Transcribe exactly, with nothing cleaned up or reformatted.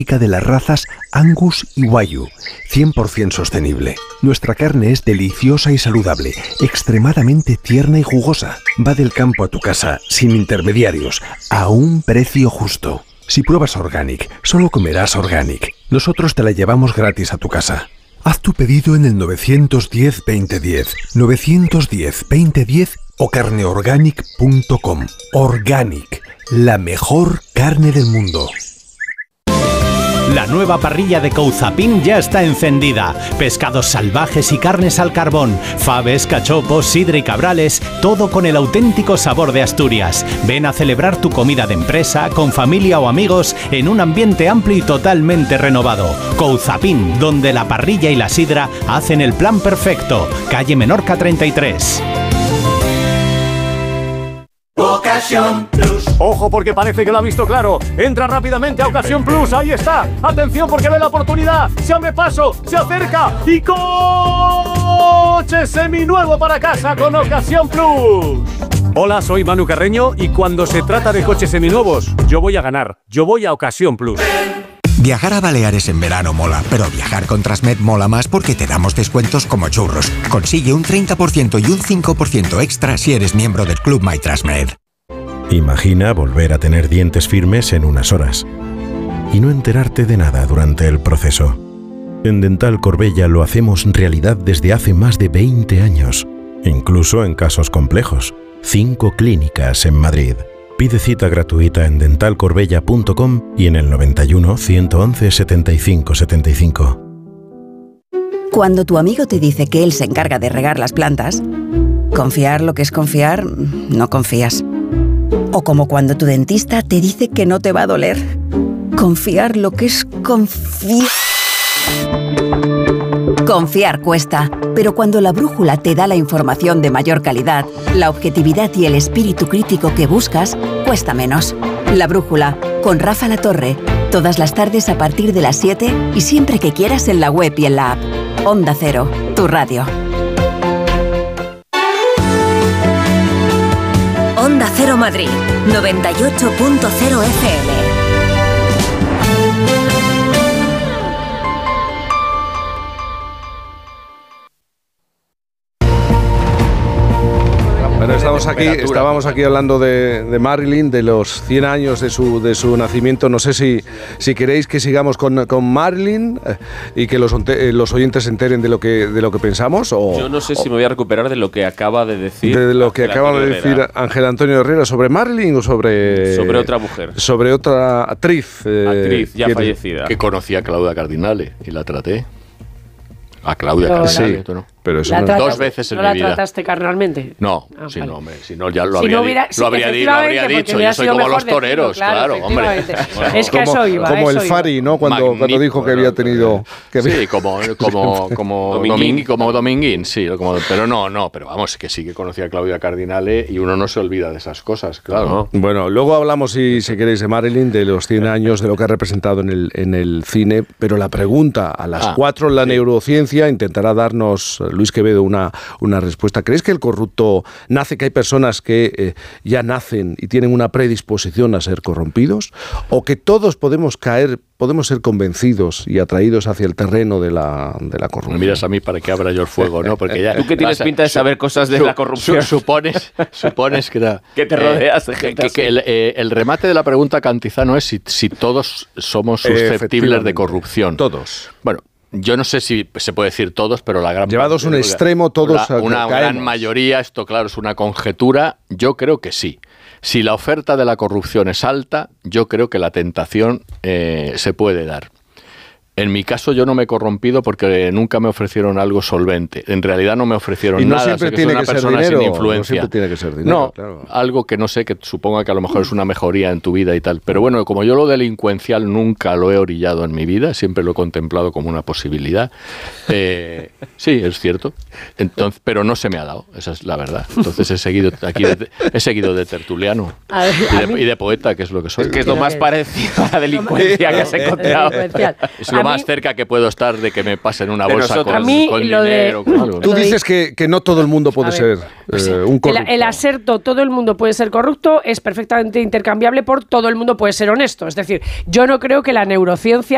de las razas Angus y Wagyu, cien por ciento sostenible. Nuestra carne es deliciosa y saludable, extremadamente tierna y jugosa. Va del campo a tu casa, sin intermediarios, a un precio justo. Si pruebas Organic, solo comerás Organic. Nosotros te la llevamos gratis a tu casa. Haz tu pedido en el nueve uno cero, veinte diez, nueve uno cero, veinte diez o carne organic punto com. Organic, la mejor carne del mundo. La nueva parrilla de Couzapin ya está encendida. Pescados salvajes y carnes al carbón, faves, cachopos, sidra y cabrales, todo con el auténtico sabor de Asturias. Ven a celebrar tu comida de empresa, con familia o amigos, en un ambiente amplio y totalmente renovado. Couzapin, donde la parrilla y la sidra hacen el plan perfecto. Calle Menorca treinta y tres. Ocasión Plus. Ojo, porque parece que lo ha visto claro. Entra rápidamente a Ocasión Plus. Ahí está. Atención, porque ve la oportunidad. Se abre paso, se acerca y coche seminuevo para casa con Ocasión Plus. Hola, soy Manu Carreño y cuando se trata de coches seminuevos, yo voy a ganar. Yo voy a Ocasión Plus. Viajar a Baleares en verano mola, pero viajar con Transmed mola más porque te damos descuentos como churros. Consigue un treinta por ciento y un cinco por ciento extra si eres miembro del Club My Transmed. Imagina volver a tener dientes firmes en unas horas y no enterarte de nada durante el proceso. En Dental Corbella lo hacemos realidad desde hace más de veinte años, incluso en casos complejos. Cinco clínicas en Madrid. Pide cita gratuita en dental corbella punto com y en el noventa y uno, ciento once, setenta y cinco setenta y cinco. Cuando tu amigo te dice que él se encarga de regar las plantas, confiar lo que es confiar, no confías. O como cuando tu dentista te dice que no te va a doler, confiar lo que es confiar. Confiar cuesta, pero cuando la brújula te da la información de mayor calidad, la objetividad y el espíritu crítico que buscas, cuesta menos. La brújula, con Rafa Latorre, todas las tardes a partir de las siete y siempre que quieras en la web y en la app. Onda Cero, tu radio. Onda Cero Madrid, noventa y ocho punto cero F M. Bueno, estamos aquí, estábamos aquí hablando de, de Marilyn, de los cien años de su, de su nacimiento. No sé si, si queréis que sigamos con, con Marilyn eh, y que los, los oyentes se enteren de lo que, de lo que pensamos. O, Yo no sé o, si me voy a recuperar de lo que acaba de decir. De lo que acaba de decir Ángel Antonio Herrera sobre Marilyn o sobre... Sobre otra mujer. Sobre otra actriz. Eh, actriz ya fallecida. Que conocía a Claudia Cardinale y la traté. A Claudia no, Cardinale, sí, tú no. Pero eso no, no, dos veces en ¿No mi la vida. trataste carnalmente? No, ah, si vale. no, hombre, si no ya lo si habría, no hubiera, di, lo habría, di, lo habría dicho. Yo soy como los toreros, decirlo, claro, claro hombre. Bueno, es que como, eso iba. Como eso el Fari, iba. ¿no? Cuando, cuando dijo que había tenido... Que sí, como, como, como, Dominguín. como Dominguín, sí. Como, pero no, no, pero vamos, que sí que conocía a Claudia Cardinale y uno no se olvida de esas cosas, claro. Uh-huh. Bueno, luego hablamos, si, si queréis, de Marilyn, de los cien años, de lo que ha representado en el, en el cine, pero la pregunta a las ah, cuatro, la sí. neurociencia, intentará darnos, Luis Quevedo, una, una respuesta. ¿Creéis que el corrupto nace, que hay personas que eh, ya nacen y tienen una predisposición a ser corrompidos? ¿O que todos podemos caer, podemos ser convencidos y atraídos hacia el terreno de la, de la corrupción? Me miras a mí para que abra yo el fuego, ¿no? Porque ya, tú que tienes pinta de saber cosas de su, la corrupción. Su, supones, supones que, da, que te rodeas de gente que, que, que el, eh, el remate de la pregunta Cantizano es si, si todos somos susceptibles de corrupción. Todos. Bueno, yo no sé si se puede decir todos, pero la gran Llevados un extremo, todos la, Una gran mayoría, esto claro, es una conjetura, yo creo que sí. Si la oferta de la corrupción es alta, yo creo que la tentación eh, se puede dar. En mi caso yo no me he corrompido porque nunca me ofrecieron algo solvente. En realidad no me ofrecieron y no nada. Siempre sé que tiene soy una que persona ser dinero, sin influencia. No siempre tiene que ser dinero. No, claro. Algo que no sé, que suponga que a lo mejor es una mejoría en tu vida y tal. Pero bueno, como yo lo delincuencial nunca lo he orillado en mi vida, siempre lo he contemplado como una posibilidad. Eh, sí, es cierto. Entonces, pero no se me ha dado, esa es la verdad. Entonces he seguido aquí, de, he seguido de tertuliano a ver, y, a de, y de poeta, que es lo que soy. Es que es lo más parecido a la delincuencia que has encontrado. Es lo a más mí, cerca que puedo estar de que me pasen una bolsa nosotros, con, a mí, con lo dinero. De, con algo. Tú dices que, que no todo el mundo puede ser pues, eh, un corrupto. El, el aserto todo el mundo puede ser corrupto es perfectamente intercambiable por todo el mundo puede ser honesto. Es decir, yo no creo que la neurociencia